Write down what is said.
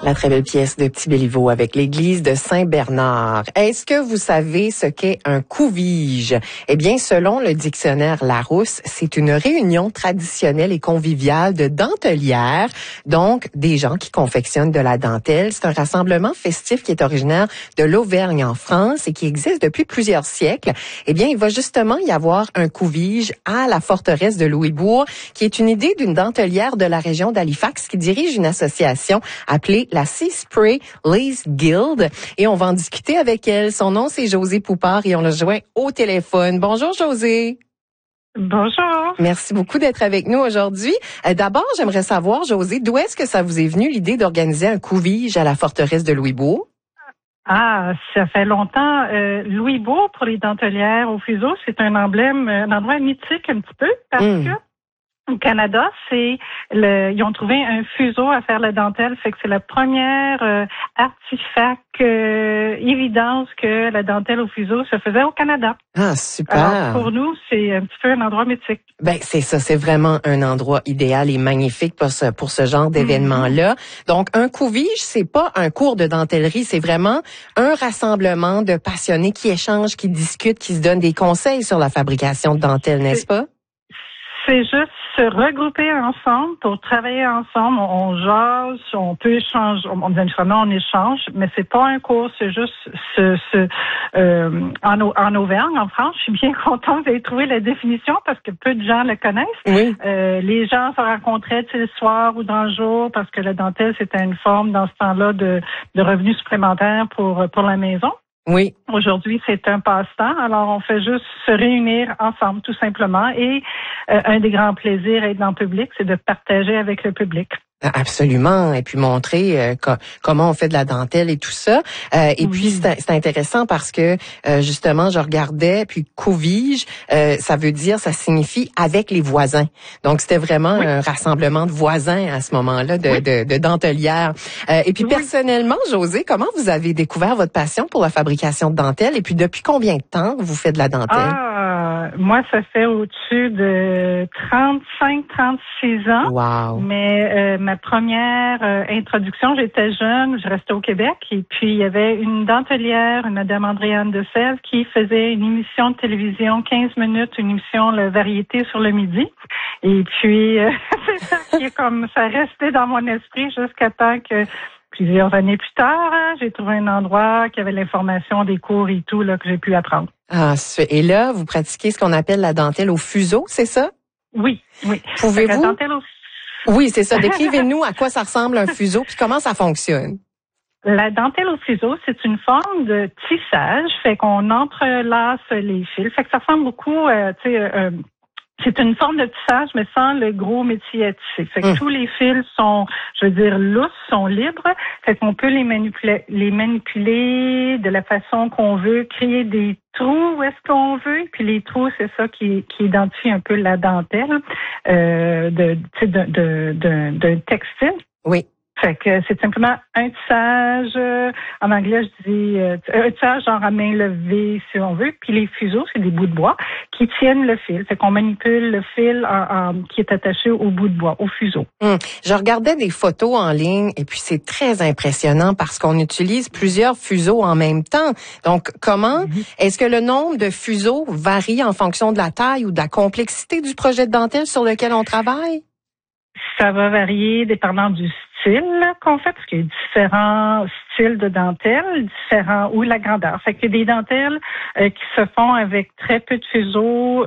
La très belle pièce de Petit Béliveau avec l'église de Saint-Bernard. Est-ce que vous savez ce qu'est un couvige? Eh bien, selon le dictionnaire Larousse, c'est une réunion traditionnelle et conviviale de dentelières, donc des gens qui confectionnent de la dentelle. C'est un rassemblement festif qui est originaire de l'Auvergne en France et qui existe depuis plusieurs siècles. Eh bien, il va justement y avoir un couvige à la forteresse de Louisbourg, qui est une idée d'une dentelière de la région d'Halifax qui dirige une association appelée la Sea Spray Lace Guild, et on va en discuter avec elle. Son nom, c'est Josée Poupard et on l'a joint au téléphone. Bonjour, Josée. Bonjour. Merci beaucoup d'être avec nous aujourd'hui. D'abord, j'aimerais savoir, Josée, d'où est-ce que ça vous est venu l'idée d'organiser un couvige à la forteresse de Louisbourg? Ah, ça fait longtemps. Louisbourg, pour les dentelières au fuseau, c'est un emblème, un endroit mythique un petit peu, parce que au Canada, ils ont trouvé un fuseau à faire la dentelle, fait que c'est la première artefact évidence que la dentelle au fuseau se faisait au Canada. Ah, super. Alors, pour nous, c'est un petit peu un endroit mythique. Ben, c'est ça, c'est vraiment un endroit idéal et magnifique pour ce genre d'événement-là. Donc, un couvige, c'est pas un cours de dentellerie, c'est vraiment un rassemblement de passionnés qui échangent, qui discutent, qui se donnent des conseils sur la fabrication de dentelle, n'est-ce pas? C'est juste se regrouper ensemble pour travailler ensemble. On jase, on peut échanger. On échange, mais c'est pas un cours. C'est juste en Auvergne, en France. Je suis bien contente d'avoir trouvé la définition parce que peu de gens le connaissent. Oui. Les gens se rencontraient le soir ou dans le jour parce que la dentelle c'était une forme dans ce temps-là de revenus supplémentaires pour la maison. Oui. Aujourd'hui, c'est un passe-temps. Alors, on fait juste se réunir ensemble, tout simplement. Et un des grands plaisirs à être dans le public, c'est de partager avec le public. Absolument, et puis montrer comment on fait de la dentelle et tout ça. Et puis c'est intéressant parce que justement, je regardais, puis couvige, ça signifie avec les voisins. Donc c'était vraiment un rassemblement de voisins à ce moment-là, de dentelières. Et puis personnellement, Josée, comment vous avez découvert votre passion pour la fabrication de dentelle et puis depuis combien de temps vous faites de la dentelle? Moi, ça fait au-dessus de 35-36 ans. Wow. Mais ma première introduction, j'étais jeune, je restais au Québec et puis il y avait une dentelière, Madame Andréane de Sèvres, qui faisait une émission de télévision, 15 minutes, une émission la variété sur le midi. Et puis c'est ça qui est comme ça restait dans mon esprit jusqu'à temps que plusieurs années plus tard, j'ai trouvé un endroit qui avait l'information des cours et tout là que j'ai pu apprendre. Ah, et là, vous pratiquez ce qu'on appelle la dentelle au fuseau, c'est ça? Oui. Pouvez-vous? La dentelle au... Oui, c'est ça. Décrivez-nous à quoi ça ressemble un fuseau puis comment ça fonctionne. La dentelle au fuseau, c'est une forme de tissage, fait qu'on entrelace les fils, fait que ça ressemble beaucoup, c'est une forme de tissage, mais sans le gros métier à tisser. Fait que tous les fils sont, lousses, sont libres. Fait qu'on peut les manipuler de la façon qu'on veut, créer des trous où est-ce qu'on veut. Puis les trous, c'est ça qui identifie un peu la dentelle d'un textile. Oui. Fait que c'est simplement un tissage, en anglais je dis un tissage genre à main levée si on veut, puis les fuseaux, c'est des bouts de bois qui tiennent le fil. Fait qu'on manipule le fil qui est attaché au bout de bois, au fuseau. Je regardais des photos en ligne et puis c'est très impressionnant parce qu'on utilise plusieurs fuseaux en même temps. Donc comment est-ce que le nombre de fuseaux varie en fonction de la taille ou de la complexité du projet de dentelle sur lequel on travaille? Ça va varier dépendant du style qu'on fait, parce qu'il y a différents styles de dentelle, ou la grandeur. Fait qu'il y a des dentelles qui se font avec très peu de fuseaux,